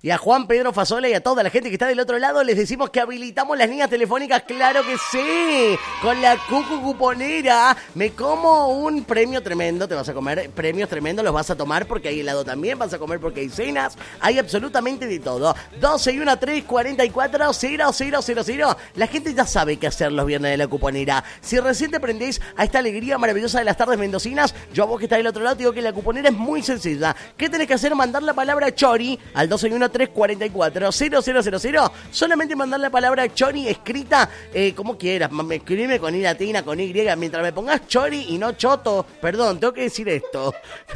Y a Juan Pedro Fasola y a toda la gente que está del otro lado les decimos que habilitamos las líneas telefónicas, claro que sí, con la Cucu Cuponera. Me como un premio tremendo, te vas a comer premios tremendos, los vas a tomar porque hay helado también, vas a comer porque hay cenas, hay absolutamente de todo. 12 y 1, 3, 44, 0, 0, 0, 0. La gente ya sabe qué hacer los viernes de la Cuponera. Si recién te prendéis a esta alegría maravillosa de las tardes mendocinas, yo a vos que estás del otro lado te digo que la Cuponera es muy sencilla. ¿Qué tenés que hacer? Mandar la palabra Chori al 12 y 1, 3, 44, 0, 0, 0, 0. Solamente mandar la palabra Chori escrita como quieras. Escribime con I latina, con Y. Mientras me pongas Chori y no Choto. Perdón, tengo que decir esto.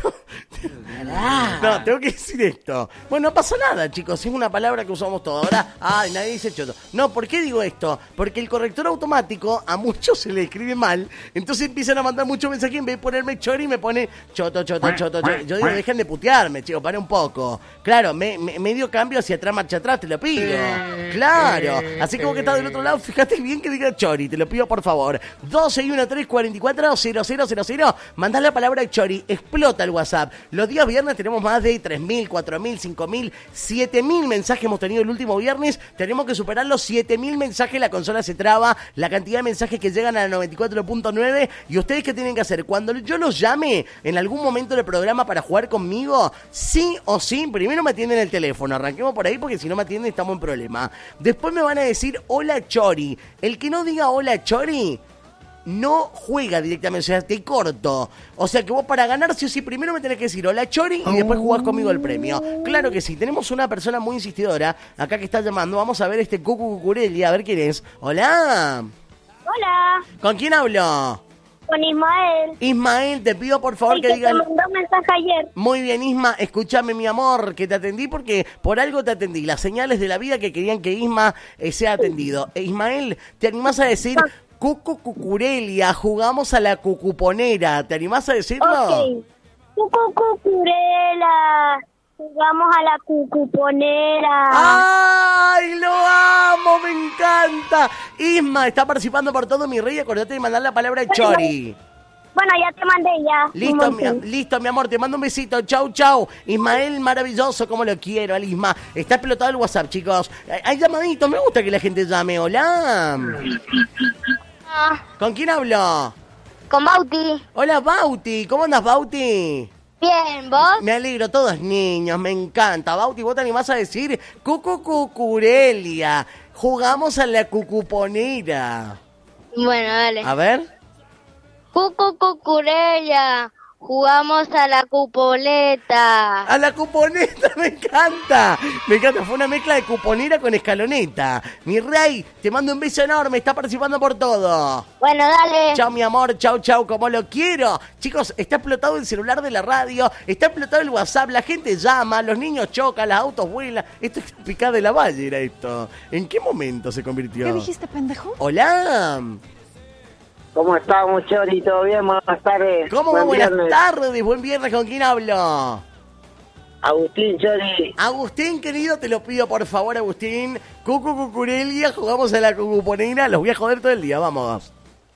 No, tengo que decir esto. Bueno, no pasa nada, chicos. Es una palabra que usamos todos. Ahora, nadie dice Choto. No, ¿por qué digo esto? Porque el corrector automático a muchos se le escribe mal. Entonces empiezan a mandar muchos mensajes. En vez de ponerme Chori, me pone Choto, Choto, Choto, Choto. Yo digo, dejen de putearme, chicos. Para un poco. Claro, medio cambio hacia atrás, marcha atrás, te lo pido. Claro. Así que vos que estás del otro lado, fíjate bien que diga Chori, te lo pido por favor. 12 y 1, 3, 44, 0, 0, 0, 0. Mandá la palabra Chori, explota el WhatsApp. Los días viernes tenemos más de 3.000, 4.000, 5.000, 7.000 mensajes hemos tenido el último viernes. Tenemos que superar los 7.000 mensajes, la consola se traba, la cantidad de mensajes que llegan a la 94.9. ¿Y ustedes qué tienen que hacer? Cuando yo los llame en algún momento del programa para jugar conmigo, sí o sí, primero me atienden el teléfono. Arranquemos por ahí porque si no me atienden estamos en problema. Después me van a decir hola Chori. El que no diga hola Chori no juega directamente, o sea, te corto. O sea que vos para ganar sí o sí primero me tenés que decir hola Chori y después jugás conmigo el premio. Claro que sí, tenemos una persona muy insistidora acá que está llamando. Vamos a ver este Cucu Cucurelia, a ver quién es. Hola. Hola. ¿Con quién hablo? Con Ismael. Ismael, te pido por favor que digas... te mandó un mensaje ayer. Muy bien, Isma, escúchame mi amor, que te atendí porque por algo te atendí. Las señales de la vida que querían que Isma sea atendido. Ismael, ¿te animás a decir Cucu Cucurelia, jugamos a la cucuponera? ¿Te animás a decirlo? Ok. Cucu Cucurela, jugamos a la cucuponera. ¡Ay, lo amo! ¡Me encanta! Isma, está participando por todo, mi rey. Acordate de mandar la palabra Chori. Bueno, ya te mandé ya. Listo, mi amor, te mando un besito. Chau, chau. Ismael, maravilloso, como lo quiero, al Isma. Está explotado el WhatsApp, chicos. Hay llamaditos, me gusta que la gente llame. Hola. ¿Con quién hablo? Con Bauti. Hola, Bauti. ¿Cómo andas, Bauti? Bien, ¿vos? Me alegro, todos niños, me encanta. Bauti, ¿vos te animás a decir Cucu Cucurelia? Jugamos a la cucuponera. Bueno, dale. A ver. Cucu Cucurella, jugamos a la cupoleta. A la cuponeta, me encanta. Me encanta, fue una mezcla de cuponera con escaloneta. Mi rey, te mando un beso enorme, está participando por todo. Bueno, dale. Chao, mi amor, chao, chao, como lo quiero. Chicos, está explotado el celular de la radio, está explotado el WhatsApp, la gente llama, los niños chocan, los autos vuelan. Esto es Picada de la Valle, era esto. ¿En qué momento se convirtió? ¿Qué dijiste, pendejo? Hola. ¿Cómo estamos, Chori? ¿Todo bien? Buenas tardes. ¿Cómo va? Buenas tardes, buen viernes. ¿Con quién hablo? Agustín, Chori. Agustín, querido, te lo pido por favor, Agustín. Cucu Cucurelia, jugamos a la cucuponera. Los voy a joder todo el día, vamos.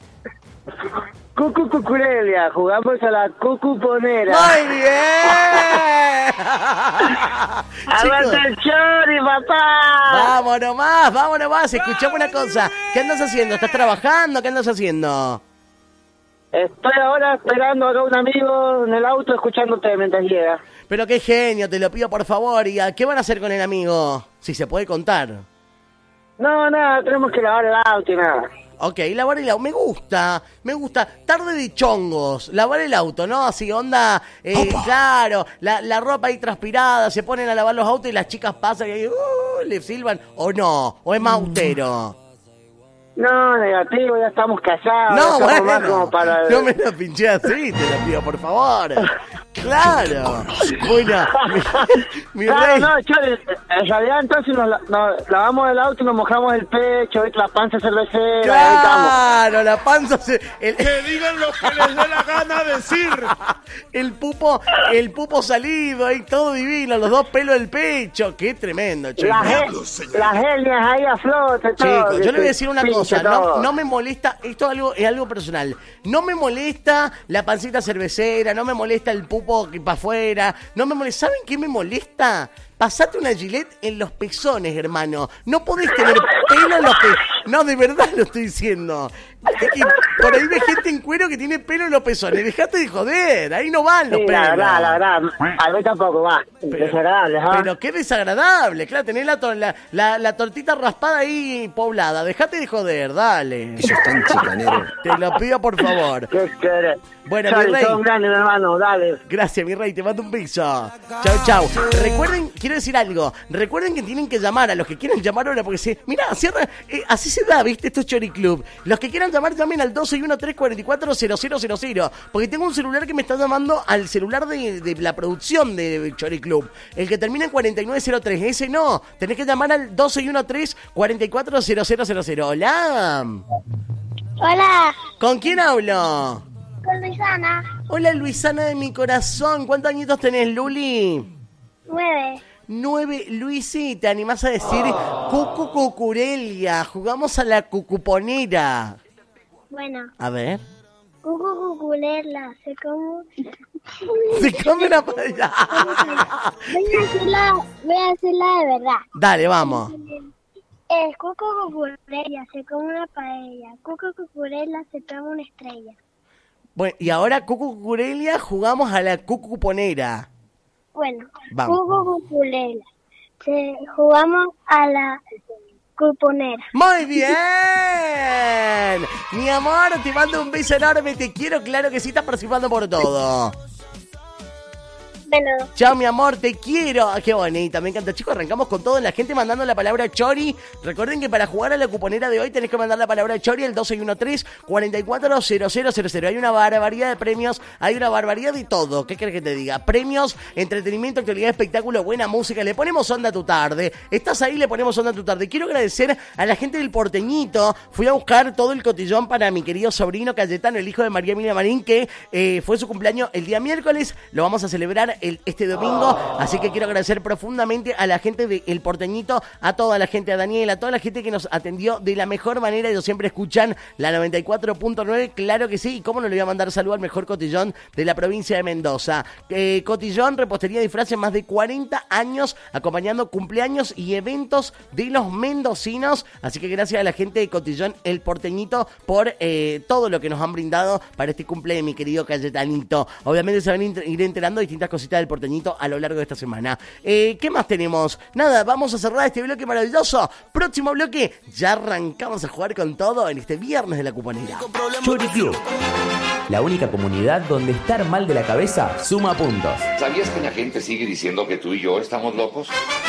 Cucu Cucurelia, jugamos a la cucuponera. ¡Muy bien! ¡Aguanta el Chori, papá! Vámonos más. Escuchame una cosa. ¿Qué andas haciendo? ¿Estás trabajando? ¿Qué andas haciendo? Estoy ahora esperando acá a un amigo en el auto escuchándote mientras llega. Pero qué genio, te lo pido por favor. ¿Y a qué van a hacer con el amigo? Si se puede contar. No, nada, tenemos que lavar el auto y nada. Ok, lavar el auto, me gusta. Tarde de chongos, lavar el auto, ¿no? Así, onda, claro, la ropa ahí transpirada, se ponen a lavar los autos y las chicas pasan y ahí, le silban, o no, o es más austero. No, negativo, ya estamos casados. No, bueno, bueno, como para... no me la pinché así, te la pido, por favor. Claro. Bueno, mi claro, rey. no, Chori, en realidad entonces nos lavamos el auto y nos mojamos el pecho, ¿viste? La panza cervecera. Claro, la panza que digan lo que les dé la gana decir. El pupo salido, ahí todo divino, los dos pelos del pecho. Qué tremendo, chicos. Las hernias ahí a flote, todo. Chicos, yo le voy a decir una cosa, todo. no me molesta, esto es algo personal, no me molesta la pancita cervecera, no me molesta el pupo que para afuera, no me molesta, ¿saben qué me molesta? pasate una Gillette en los pezones, hermano. No podés tener pelo en los pezones. No, de verdad lo estoy diciendo. Es que por ahí ve gente en cuero que tiene pelo en los pezones. Dejate de joder, ahí no van los Sí, pelos. la verdad, a mí tampoco va. Desagradable, ¿ah? Pero qué desagradable, claro, tenés la tortita raspada ahí poblada. Dejate de joder, dale. Ellos están chicaneros. Te lo pido por favor. ¿Qué querés? Bueno, Chau, mi rey. sos un grande, mi hermano, dale. Gracias, mi rey, te mando un beso. Chau, chau. Recuerden, quiero decir algo. Recuerden que tienen que llamar a los que quieran llamar ahora, porque mirá, así se da, ¿viste? Esto es Chori Club. Los que quieran llamar, llamen al 261-344-0000. Porque tengo un celular que me está llamando al celular de la producción de Chori Club. El que termina en 4903. Ese no. Tenés que llamar al 261-344-0000. Hola. Hola, ¿Con quién hablo? con Luisana. Hola, Luisana de mi corazón. ¿Cuántos añitos tenés, Luli? 9. 9, Luisi, ¿te animás a decir Cucu Cucurelia? Jugamos a la cucuponera. Bueno, A ver. cuculela, sé cómo. Se come una paella. Voy a hacerla de verdad. Dale, vamos. Es cuculela, se come una paella. Cuculela, se toma una estrella. Bueno, y ahora Cucu Cucurelia jugamos a la cucuponera. Bueno, Vamos. cuculela. Jugamos a la cuponera. ¡Muy bien! Mi amor, te mando un beso enorme, te quiero, claro que sí, estás participando por todo. Bueno, Chao, mi amor, te quiero. Ah, qué bonita, me encanta. Chicos, arrancamos con todo. La gente mandando la palabra Chori. Recuerden que para jugar a la cuponera de hoy tenés que mandar la palabra Chori al 261-344-0000. Hay una barbaridad de premios, hay una barbaridad de todo. ¿Qué querés que te diga? Premios, entretenimiento, actualidad, espectáculo, buena música. Le ponemos onda a tu tarde. Estás ahí, le ponemos onda a tu tarde. Quiero agradecer a la gente del Porteñito. Fui a buscar todo el cotillón para mi querido sobrino Cayetano, el hijo de María Emilia Marín, que fue su cumpleaños el día miércoles. Lo vamos a celebrar este domingo, así que quiero agradecer profundamente a la gente de El Porteñito, a toda la gente, a Daniel, a toda la gente que nos atendió de la mejor manera. Ellos siempre escuchan la 94.9, claro que sí, y cómo no le voy a mandar saludo al mejor cotillón de la provincia de Mendoza. Cotillón, repostería de disfraces, más de 40 años acompañando cumpleaños y eventos de los mendocinos, así que gracias a la gente de Cotillón El Porteñito por todo lo que nos han brindado para este cumple de mi querido Cayetanito. Obviamente se van a ir enterando de distintas cositas del Porteñito a lo largo de esta semana. ¿Qué más tenemos? Nada, vamos a cerrar este bloque maravilloso. Próximo bloque, ya arrancamos a jugar con todo en este viernes de la cuponera. Chori Club, la única comunidad donde estar mal de la cabeza suma puntos. ¿Sabías que la gente sigue diciendo que tú y yo estamos locos?